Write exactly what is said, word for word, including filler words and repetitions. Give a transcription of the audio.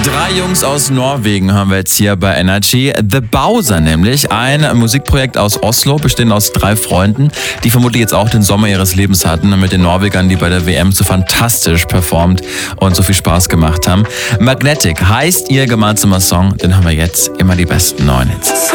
Drei Jungs aus Norwegen haben wir jetzt hier bei Energy. The Bowser nämlich, ein Musikprojekt aus Oslo, bestehend aus drei Freunden, die vermutlich jetzt auch den Sommer ihres Lebens hatten, mit den Norwegern, die bei der W M so fantastisch performt und so viel Spaß gemacht haben. Magnetic heißt ihr gemeinsamer Song, den haben wir jetzt, immer die besten neuen Hits.